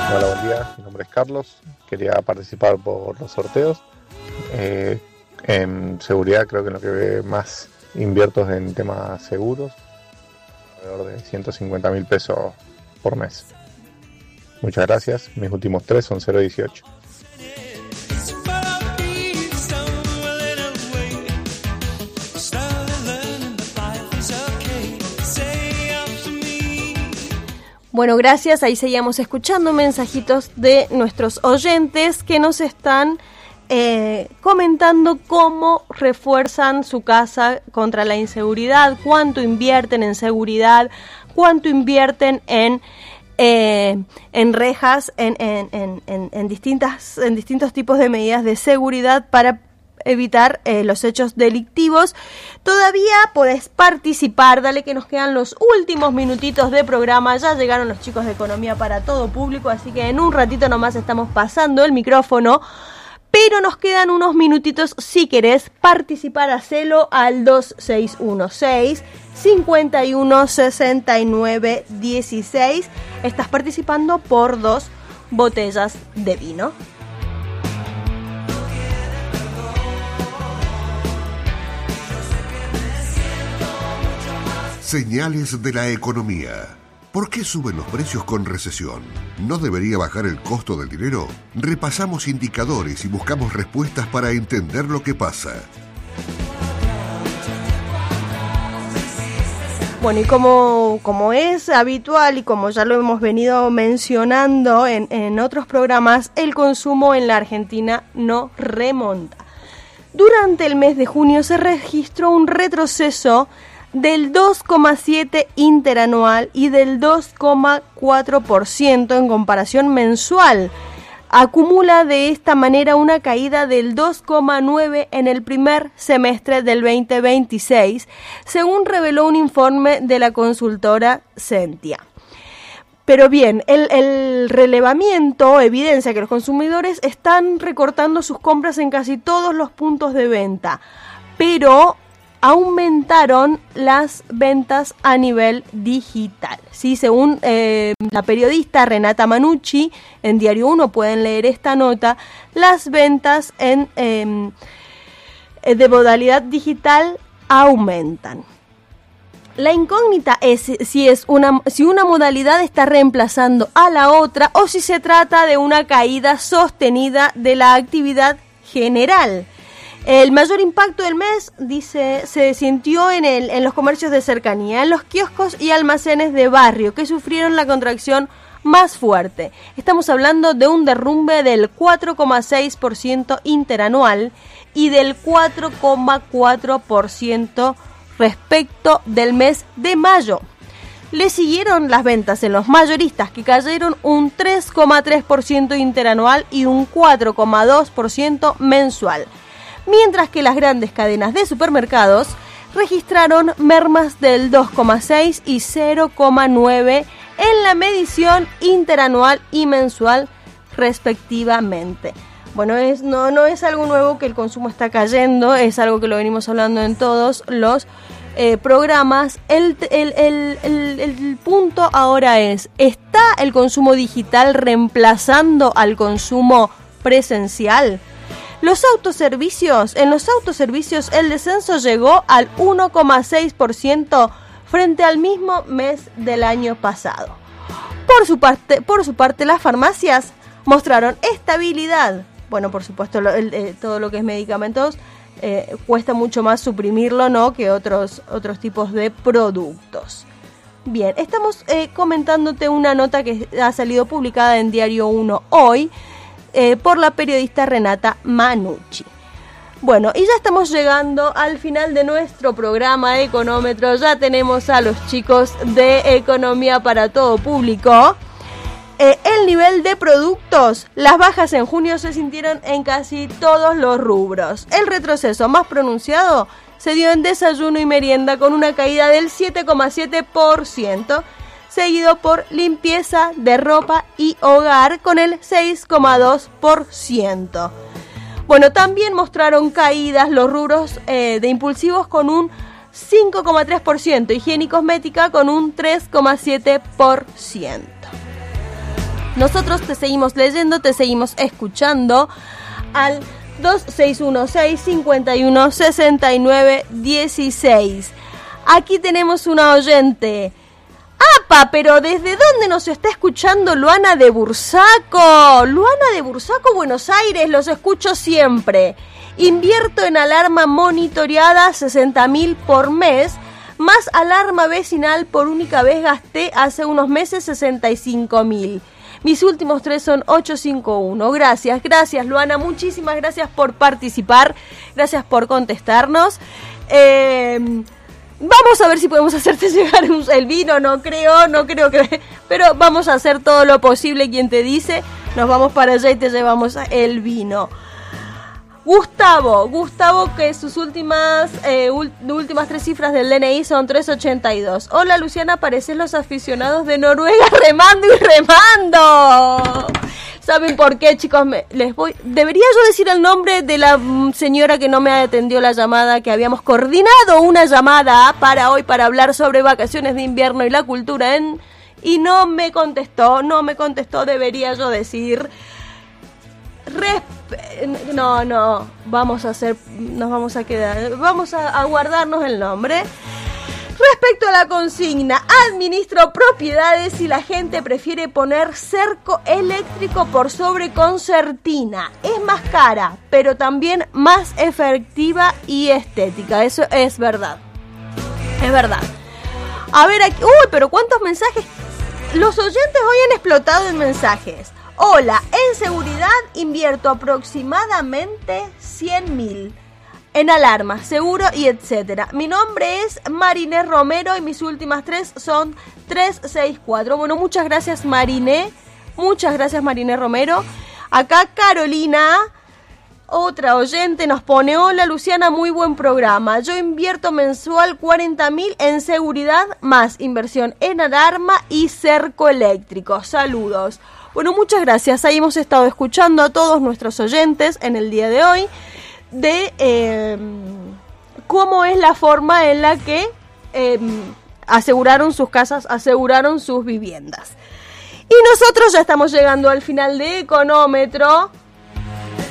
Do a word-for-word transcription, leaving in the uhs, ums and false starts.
Hola, buen día. Mi nombre es Carlos. Quería participar por los sorteos. Eh, en seguridad creo que lo que más invierto es en temas seguros. Alrededor de ciento cincuenta mil pesos por mes. Muchas gracias. Mis últimos tres son cero dieciocho. Bueno, gracias. Ahí seguíamos escuchando mensajitos de nuestros oyentes que nos están eh, comentando cómo refuerzan su casa contra la inseguridad, cuánto invierten en seguridad, cuánto invierten en eh, en rejas, en, en, en, en, en distintas en distintos tipos de medidas de seguridad para evitar eh, los hechos delictivos. Todavía podés participar, dale que nos quedan los últimos minutitos de programa, ya llegaron los chicos de Economía para Todo Público, así que en un ratito nomás estamos pasando el micrófono, pero nos quedan unos minutitos. Si querés participar, hacelo al dos seis uno seis, cinco uno seis nueve uno seis. Estás participando por dos botellas de vino. Señales de la economía. ¿Por qué suben los precios con recesión? ¿No debería bajar el costo del dinero? Repasamos indicadores y buscamos respuestas para entender lo que pasa. Bueno, y como, como es habitual y como ya lo hemos venido mencionando en, en otros programas, el consumo en la Argentina no remonta. Durante el mes de junio se registró un retroceso del dos coma siete por ciento interanual y del dos coma cuatro por ciento en comparación mensual. Acumula de esta manera una caída del dos coma nueve por ciento en el primer semestre del veinte veintiséis, según reveló un informe de la consultora Sentia. Pero bien, el, el relevamiento evidencia que los consumidores están recortando sus compras en casi todos los puntos de venta, pero aumentaron las ventas a nivel digital. Sí, según eh, la periodista Renata Manucci, en Diario Uno pueden leer esta nota, las ventas en eh, de modalidad digital aumentan. La incógnita es si es una si una modalidad está reemplazando a la otra o si se trata de una caída sostenida de la actividad general. El mayor impacto del mes, dice, se sintió en, el, en los comercios de cercanía, en los kioscos y almacenes de barrio, que sufrieron la contracción más fuerte. Estamos hablando de un derrumbe del cuatro coma seis por ciento interanual y del cuatro coma cuatro por ciento respecto del mes de mayo. Le siguieron las ventas en los mayoristas, que cayeron un tres coma tres por ciento interanual y un cuatro coma dos por ciento mensual. Mientras que las grandes cadenas de supermercados registraron mermas del dos coma seis y cero coma nueve en la medición interanual y mensual respectivamente. Bueno, es, no, no es algo nuevo que el consumo está cayendo, es algo que lo venimos hablando en todos los eh, programas. El, el, el, el, el punto ahora es, ¿está el consumo digital reemplazando al consumo presencial? Los autoservicios, en los autoservicios el descenso llegó al uno coma seis por ciento frente al mismo mes del año pasado. Por su parte, por su parte las farmacias mostraron estabilidad. Bueno, por supuesto, lo, el, eh, todo lo que es medicamentos eh, cuesta mucho más suprimirlo, ¿no?, que otros, otros tipos de productos. Bien, estamos eh, comentándote una nota que ha salido publicada en Diario Uno hoy, Eh, por la periodista Renata Manucci. Bueno, y ya estamos llegando al final de nuestro programa Económetro. Ya tenemos a los chicos de Economía para Todo Público. Eh, el nivel de productos, las bajas en junio se sintieron en casi todos los rubros. El retroceso más pronunciado se dio en desayuno y merienda, con una caída del siete coma siete por ciento, seguido por limpieza de ropa y hogar con el seis coma dos por ciento. Bueno, también mostraron caídas los rubros eh, de impulsivos con un cinco coma tres por ciento, higiene y cosmética con un tres coma siete por ciento. Nosotros te seguimos leyendo, te seguimos escuchando al dos seis uno seis, cinco uno, seis nueve uno seis. Aquí tenemos una oyente. ¡Apa! Pero ¿desde dónde nos está escuchando Luana de Bursaco? Luana de Bursaco, Buenos Aires, los escucho siempre. Invierto en alarma monitoreada sesenta mil por mes, más alarma vecinal por única vez gasté hace unos meses sesenta y cinco mil. Mis últimos tres son ocho cinco uno. Gracias, gracias Luana, muchísimas gracias por participar, gracias por contestarnos. Eh... Vamos a ver si podemos hacerte llegar el vino, no creo, no creo que... Pero vamos a hacer todo lo posible, quien te dice, nos vamos para allá y te llevamos el vino. Gustavo, Gustavo que sus últimas eh, últimas tres cifras del D N I son trescientos ochenta y dos. Hola Luciana, pareces los aficionados de Noruega remando y remando. ¿Saben por qué, chicos? Me, les voy. ¿Debería yo decir el nombre de la señora que no me atendió la llamada? Que habíamos coordinado una llamada para hoy para hablar sobre vacaciones de invierno y la cultura en... Y no me contestó, no me contestó, debería yo decir... Resp- no, no, vamos a hacer... Nos vamos a quedar... Vamos a, a guardarnos el nombre... Respecto a la consigna, administro propiedades y la gente prefiere poner cerco eléctrico por sobre concertina. Es más cara, pero también más efectiva y estética. Eso es verdad. Es verdad. A ver aquí... Uy, pero ¿cuántos mensajes? Los oyentes hoy han explotado en mensajes. Hola, en seguridad invierto aproximadamente cien mil. En alarma, seguro y etcétera. Mi nombre es Mariné Romero y mis últimas tres son tres seis cuatro. Bueno, muchas gracias Mariné. Muchas gracias Mariné Romero. Acá Carolina, otra oyente, nos pone: hola Luciana, muy buen programa. Yo invierto mensual cuarenta mil en seguridad más inversión en alarma y cerco eléctrico. Saludos. Bueno, muchas gracias. Ahí hemos estado escuchando a todos nuestros oyentes en el día de hoy de eh, cómo es la forma en la que eh, aseguraron sus casas, aseguraron sus viviendas. Y nosotros ya estamos llegando al final de Económetro.